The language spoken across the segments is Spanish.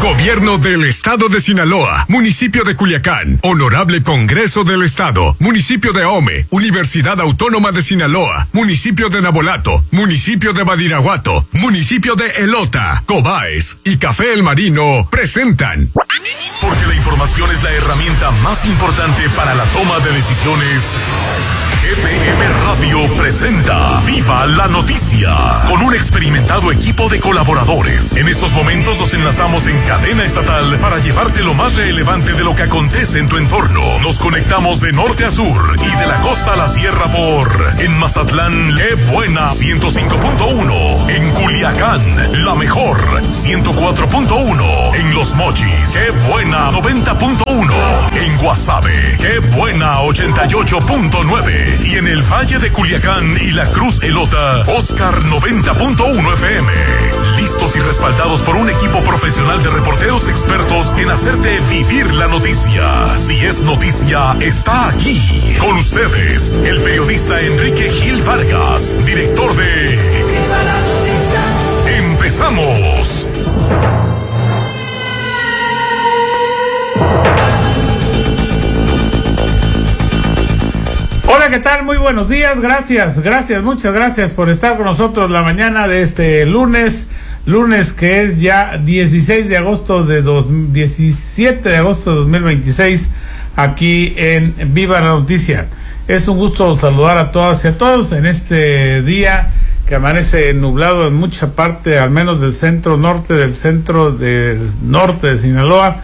Gobierno del Estado de Sinaloa, Municipio de Culiacán, Honorable Congreso del Estado, Municipio de Ahome, Universidad Autónoma de Sinaloa, Municipio de Nabolato, Municipio de Badiraguato, Municipio de Elota, Cobaes y Café El Marino presentan. Porque la información es la herramienta más importante para la toma de decisiones. GPM Radio presenta Viva la Noticia, con un experimentado equipo de colaboradores. En estos momentos nos enlazamos en cadena estatal para llevarte lo más relevante de lo que acontece en tu entorno. Nos conectamos de norte a sur y de la costa a la sierra por... En Mazatlán, Qué Buena 105.1. En Culiacán, La Mejor 104.1. En Los Mochis, Qué Buena 90.1. En Guasave, Qué Buena 88.9. Y en el Valle de Culiacán y La Cruz Elota, Oscar 90.1 FM. Listos y respaldados por un equipo profesional de reporteros expertos en hacerte vivir la noticia. Si es noticia, está aquí. Con ustedes, el periodista Enrique Gil Vargas, director de Viva la Noticia. ¡Empezamos! Hola, ¿qué tal? Muy buenos días, gracias, muchas gracias por estar con nosotros la mañana de este lunes que es ya 17 de agosto de 2026, aquí en Viva la Noticia. Es un gusto saludar a todas y a todos en este día que amanece nublado en mucha parte, al menos del centro norte de Sinaloa,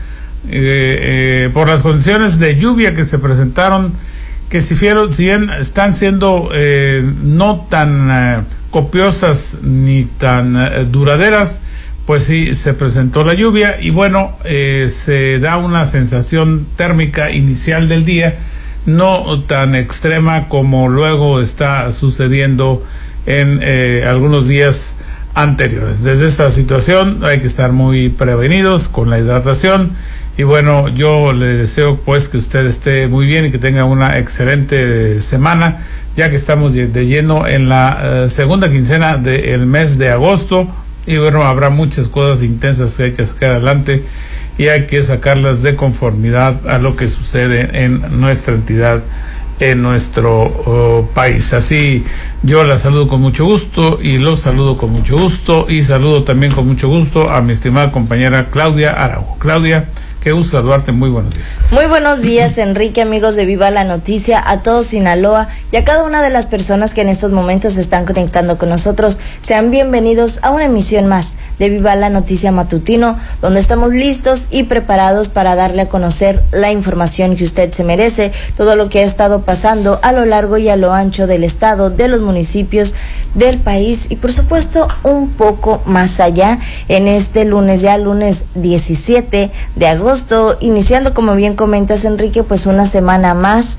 por las condiciones de lluvia que se presentaron, que si bien están siendo no tan copiosas ni tan duraderas, pues sí se presentó la lluvia y bueno, se da una sensación térmica inicial del día no tan extrema como luego está sucediendo en algunos días anteriores. Desde esta situación hay que estar muy prevenidos con la hidratación. Y bueno, yo le deseo pues que usted esté muy bien y que tenga una excelente semana, ya que estamos de lleno en la segunda quincena del mes de agosto. Y bueno, habrá muchas cosas intensas que hay que sacar adelante y hay que sacarlas de conformidad a lo que sucede en nuestra entidad, en nuestro país. Así yo la saludo con mucho gusto y los saludo con mucho gusto y saludo también con mucho gusto a mi estimada compañera Claudia Araujo. Claudia, qué gusto saludarte, muy buenos días. Muy buenos días, Enrique, amigos de Viva la Noticia, a todos Sinaloa y a cada una de las personas que en estos momentos se están conectando con nosotros. Sean bienvenidos a una emisión más de Viva la Noticia Matutino, donde estamos listos y preparados para darle a conocer la información que usted se merece, todo lo que ha estado pasando a lo largo y a lo ancho del estado, de los municipios, del país y por supuesto un poco más allá en este lunes, ya lunes 17 de agosto, iniciando, como bien comentas, Enrique, pues una semana más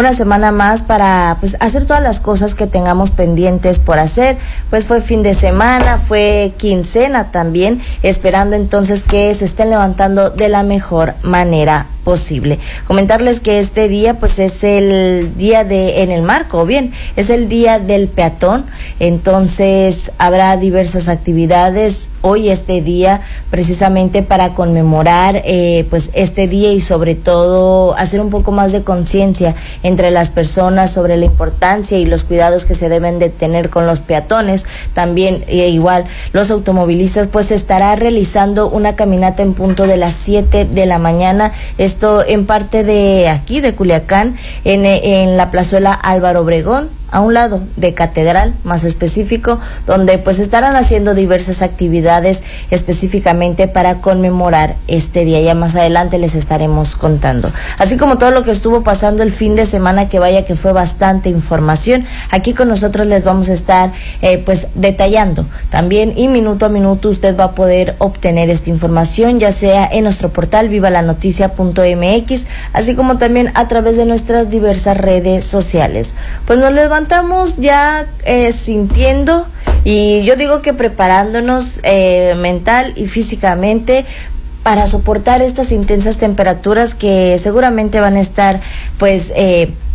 para pues hacer todas las cosas que tengamos pendientes por hacer. Pues fue fin de semana, fue quincena también, esperando entonces que se estén levantando de la mejor manera posible. Comentarles que este día pues es el día en el marco, bien, es el día del peatón, entonces habrá diversas actividades hoy este día precisamente para conmemorar pues este día y sobre todo hacer un poco más de conciencia entre las personas sobre la importancia y los cuidados que se deben de tener con los peatones. También igual los automovilistas pues estará realizando una caminata en punto de las 7 de la mañana, esto en parte de aquí de Culiacán, en la plazuela Álvaro Obregón, a un lado de Catedral, más específico, donde pues estarán haciendo diversas actividades específicamente para conmemorar este día. Ya más adelante les estaremos contando. Así como todo lo que estuvo pasando el fin de semana, que vaya que fue bastante información. Aquí con nosotros les vamos a estar pues detallando también, y minuto a minuto usted va a poder obtener esta información, ya sea en nuestro portal vivalanoticia.mx, así como también a través de nuestras diversas redes sociales. Pues nos levantamos ya sintiendo, y yo digo que preparándonos mental y físicamente para soportar estas intensas temperaturas que seguramente van a estar pues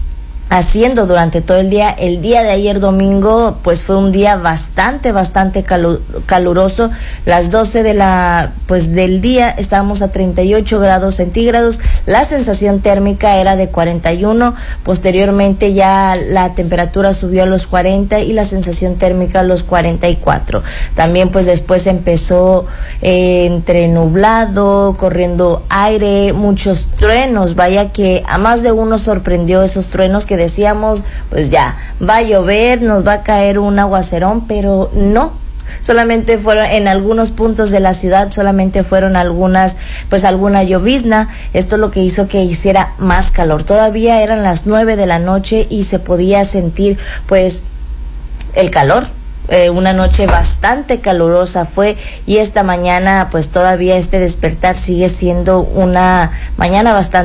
haciendo durante todo el día. El día de ayer domingo pues fue un día bastante caluroso. Las 12 del día estábamos a 38 grados centígrados, la sensación térmica era de 41, posteriormente ya la temperatura subió a los 40 y la sensación térmica a los 44. También pues después empezó entre nublado, corriendo aire, muchos truenos. Vaya que a más de uno sorprendió esos truenos que decíamos, pues ya, va a llover, nos va a caer un aguacerón, pero no. Solamente fueron en algunos puntos de la ciudad, solamente fueron alguna llovizna. Esto es lo que hizo que hiciera más calor. Todavía eran las 9 de la noche y se podía sentir pues el calor. Una noche bastante calurosa fue, y esta mañana pues todavía este despertar sigue siendo una mañana bastante